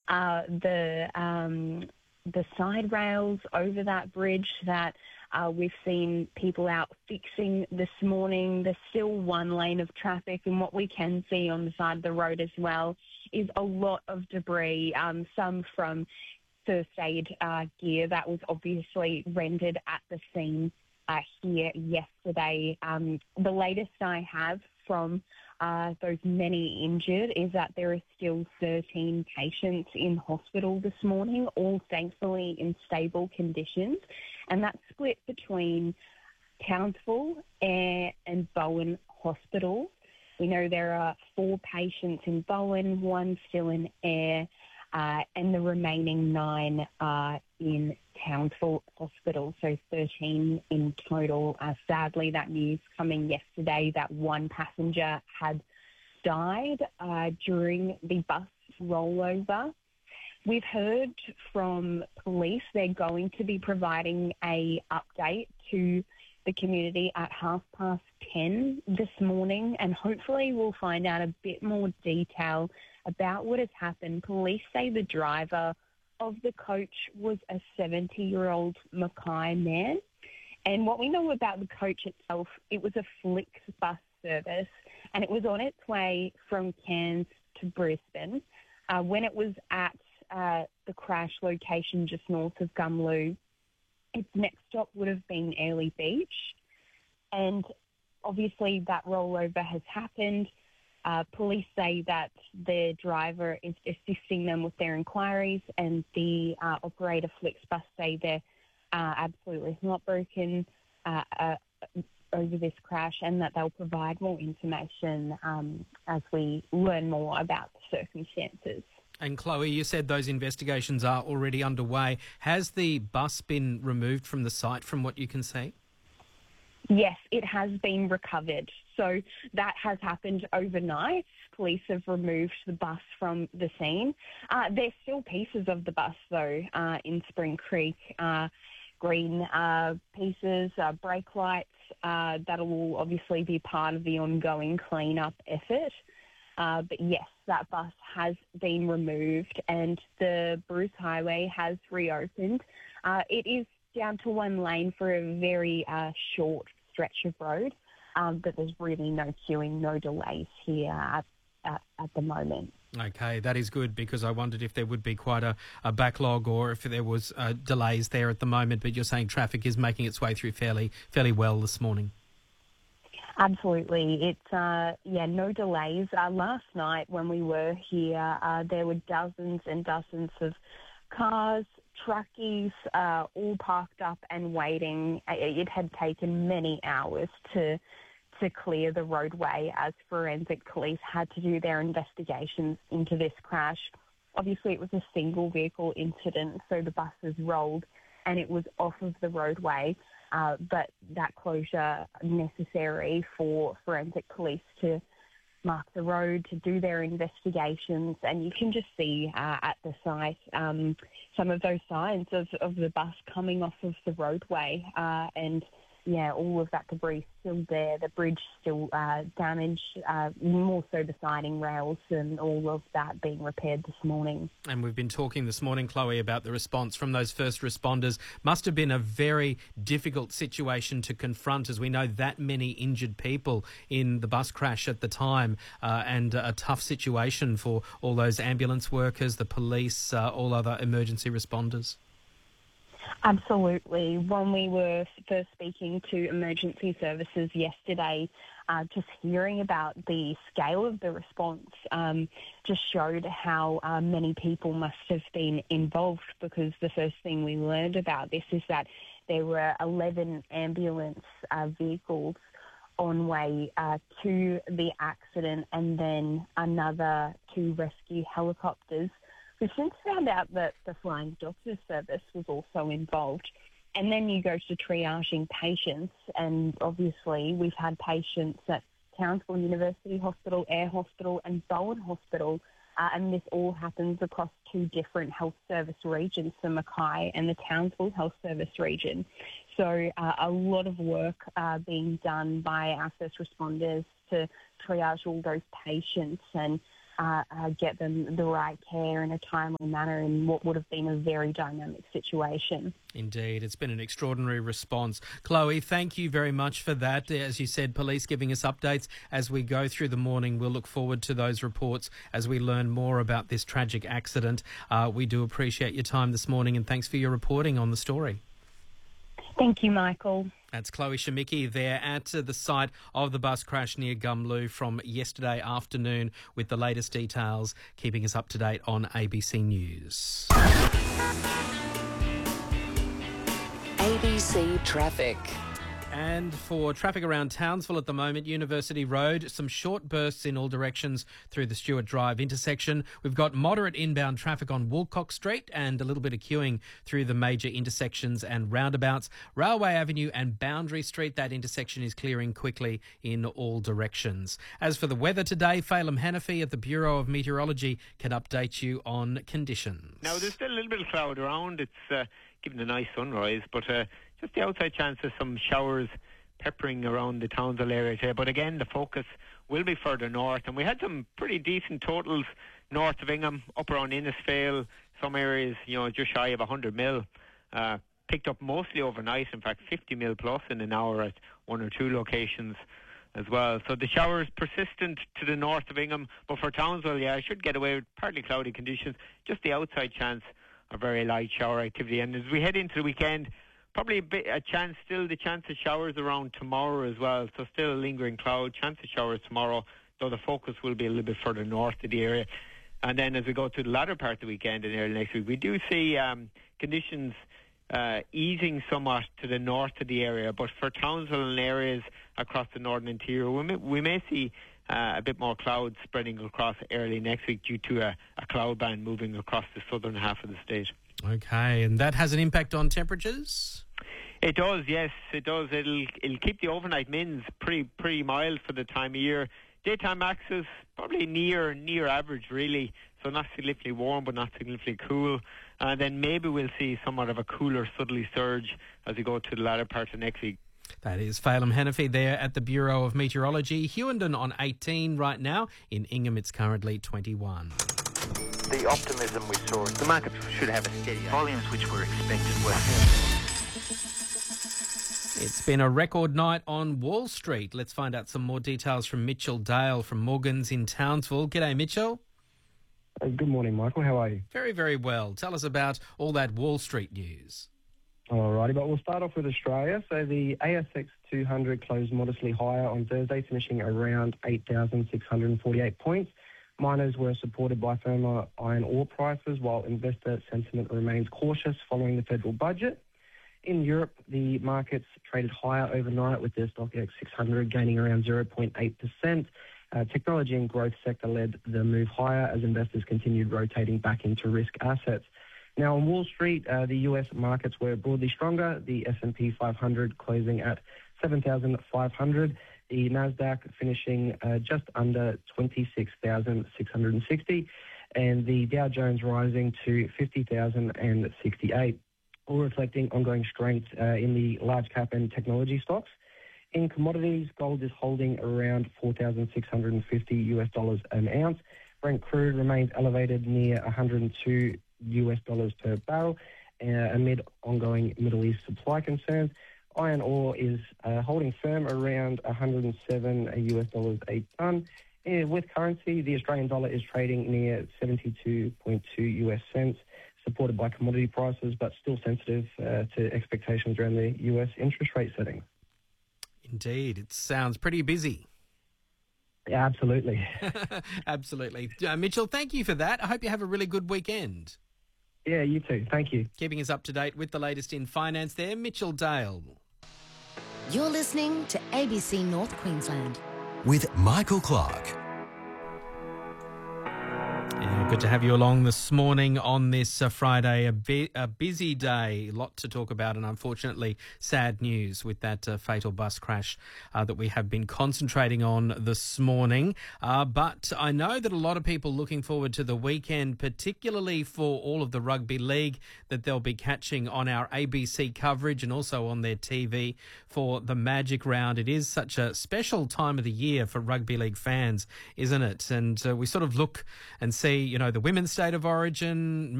the side rails over that bridge that we've seen people out fixing this morning. There's still one lane of traffic, and what we can see on the side of the road as well is a lot of debris, some from first aid gear that was obviously rendered at the scene here yesterday. The latest I have from those many injured is that there are still 13 patients in hospital this morning, all thankfully in stable conditions, and that's split between Townsville, Ayr and Bowen hospitals. We know there are 4 patients in Bowen, 1 still in Ayr, and the remaining 9 are in Townsville Hospital, so 13 in total. Sadly, that news coming yesterday that 1 passenger had died during the bus rollover. We've heard from police they're going to be providing a update to the community at 10:30 this morning, and hopefully we'll find out a bit more detail about what has happened. Police say the driver of the coach was a 70-year-old Mackay man. And what we know about the coach itself, it was a Flix bus service, and it was on its way from Cairns to Brisbane. When it was at the crash location just north of Gumloo, its next stop would have been Airlie Beach. And obviously that rollover has happened. Police say that the driver is assisting them with their inquiries, and the operator Flixbus say they're absolutely not broken over this crash, and that they'll provide more information as we learn more about the circumstances. And Chloe, you said those investigations are already underway. Has the bus been removed from the site from what you can see? Yes, it has been recovered. So that has happened overnight. Police have removed the bus from the scene. There's still pieces of the bus, though, in Spring Creek, green pieces, brake lights. That'll all obviously be part of the ongoing clean-up effort. But yes, that bus has been removed and the Bruce Highway has reopened. It is down to 1 lane for a very short stretch of road, but there's really no queuing, no delays here at the moment. Okay, that is good, because I wondered if there would be quite a backlog or if there was delays there at the moment, but you're saying traffic is making its way through fairly well this morning. Absolutely. It's, no delays. Last night when we were here, there were dozens and dozens of cars, truckies, all parked up and waiting. It had taken many hours to clear the roadway as forensic police had to do their investigations into this crash. Obviously, it was a single vehicle incident, so the buses rolled and it was off of the roadway. But that closure necessary for forensic police to mark the road, to do their investigations, and you can just see at the site some of those signs of the bus coming off of the roadway, and all of that debris still there. The bridge still damaged, more so the siding rails and all of that being repaired this morning. And we've been talking this morning, Chloe, about the response from those first responders. Must have been a very difficult situation to confront, as we know that many injured people in the bus crash at the time, and a tough situation for all those ambulance workers, the police, all other emergency responders. Absolutely. When we were first speaking to emergency services yesterday, just hearing about the scale of the response just showed how many people must have been involved, because the first thing we learned about this is that there were 11 ambulance vehicles on way to the accident, and then another 2 rescue helicopters. We've since found out that the Flying Doctor Service was also involved. And then you go to triaging patients, and obviously we've had patients at Townsville University Hospital, Ayr Hospital and Bowen Hospital, and this all happens across 2 different health service regions, the Mackay and the Townsville Health Service region. So a lot of work being done by our first responders to triage all those patients, and get them the right care in a timely manner in what would have been a very dynamic situation. Indeed, it's been an extraordinary response. Chloe, thank you very much for that. As you said, police giving us updates as we go through the morning. We'll look forward to those reports as we learn more about this tragic accident. We do appreciate your time this morning, and thanks for your reporting on the story. Thank you, Michael. That's Chloe Shimicki there at the site of the bus crash near Gumloo from yesterday afternoon with the latest details, keeping us up to date on ABC News. ABC Traffic. And for traffic around Townsville at the moment, University Road, some short bursts in all directions through the Stewart Drive intersection. We've got moderate inbound traffic on Woolcock Street and a little bit of queuing through the major intersections and roundabouts. Railway Avenue and Boundary Street, that intersection is clearing quickly in all directions. As for the weather today, Phelim Hanafi at the Bureau of Meteorology can update you on conditions. Now, there's still a little bit of cloud around. It's given a nice sunrise, but just the outside chance of some showers peppering around the Townsville area today. But again, the focus will be further north. And we had some pretty decent totals north of Ingham, up around Innisfail, some areas, just shy of 100 mil. Picked up mostly overnight, in fact, 50 mil plus in an hour at one or two locations as well. So the showers persistent to the north of Ingham. But for Townsville, I should get away with partly cloudy conditions. Just the outside chance of very light shower activity. And as we head into the weekend, probably the chance of showers around tomorrow as well. So still a lingering cloud, chance of showers tomorrow, though the focus will be a little bit further north of the area. And then as we go to the latter part of the weekend and early next week, we do see conditions easing somewhat to the north of the area. But for Townsville and areas across the northern interior, we may see a bit more cloud spreading across early next week due to a cloud band moving across the southern half of the state. Okay, and that has an impact on temperatures? It does, yes, it does. It'll keep the overnight mins pretty mild for the time of year. Daytime maxes probably near average, really. So not significantly warm, but not significantly cool. And then maybe we'll see somewhat of a cooler southerly surge as we go to the latter part of next week. That is Phelim Hanafi there at the Bureau of Meteorology. Hewenden on 18 right now. In Ingham, it's currently 21. The optimism we saw, the market should have a steady volumes which were expected were. It's been a record night on Wall Street. Let's find out some more details from Mitchell Dale from Morgans in Townsville. G'day, Mitchell. Good morning, Michael. How are you? Very, very well. Tell us about all that Wall Street news. Alrighty, but we'll start off with Australia. So the ASX 200 closed modestly higher on Thursday, finishing around 8,648 points. Miners were supported by firmer iron ore prices, while investor sentiment remains cautious following the federal budget. In Europe, the markets traded higher overnight, with the StoxX 600 gaining around 0.8%. Technology and growth sector led the move higher as investors continued rotating back into risk assets. Now, on Wall Street, the US markets were broadly stronger, the S&P 500 closing at 7,500, the NASDAQ finishing just under 26,660, and the Dow Jones rising to 50,068, all reflecting ongoing strength in the large cap and technology stocks. In commodities, gold is holding around $4,650 an ounce. Brent crude remains elevated near $102 per barrel amid ongoing Middle East supply concerns. Iron ore is holding firm around $107 a tonne. With currency, the Australian dollar is trading near 72.2 cents, supported by commodity prices, but still sensitive to expectations around the US interest rate setting. Indeed, it sounds pretty busy. Yeah, absolutely. Absolutely. Mitchell, thank you for that. I hope you have a really good weekend. Yeah, you too. Thank you. Keeping us up to date with the latest in finance there, Mitchell Dale. You're listening to ABC North Queensland. With Michael Clark. Good to have you along this morning on this Friday, a busy day, a lot to talk about, and unfortunately sad news with that fatal bus crash that we have been concentrating on this morning. But I know that a lot of people looking forward to the weekend, particularly for all of the rugby league that they'll be catching on our ABC coverage and also on their TV for the Magic Round. It is such a special time of the year for rugby league fans, isn't it? And we sort of look and see, you know, the Women's State of Origin,